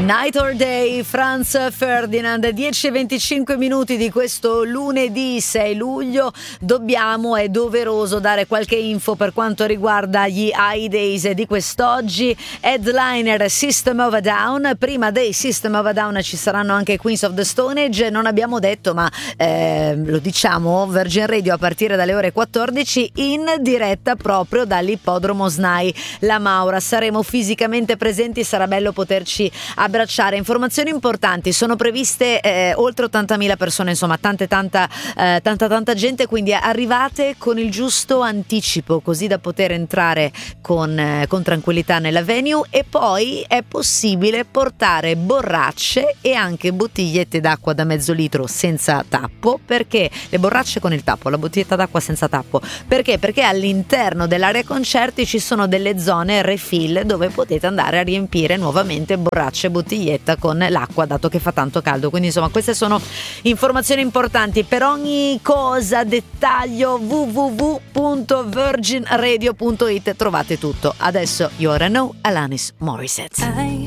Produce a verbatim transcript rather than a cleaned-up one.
Night or Day, Franz Ferdinand, dieci e venticinque minuti di questo lunedì sei luglio. Dobbiamo, è doveroso dare qualche info per quanto riguarda gli High Days di quest'oggi. Headliner System of a Down, prima dei System of a Down ci saranno anche Queens of the Stone Age. Non abbiamo detto, ma eh, lo diciamo, Virgin Radio a partire dalle ore quattordici in diretta proprio dall'ippodromo S N A I La Maura. Saremo fisicamente presenti, sarà bello poterci abbracciare. Informazioni importanti, sono previste eh, oltre ottantamila persone, insomma tante tanta eh, tanta tanta gente, quindi arrivate con il giusto anticipo così da poter entrare con, eh, con tranquillità nella venue. E poi è possibile portare borracce e anche bottigliette d'acqua da mezzo litro senza tappo. Perché le borracce con il tappo, la bottiglietta d'acqua senza tappo? Perché? Perché all'interno dell'area concerti ci sono delle zone refill dove potete andare a riempire nuovamente borracce e bottiglietta con l'acqua, dato che fa tanto caldo. Quindi insomma queste sono informazioni importanti. Per ogni cosa, dettaglio, w w w punto virgin radio punto it, trovate tutto. Adesso You Oughta Know, Alanis Morissette.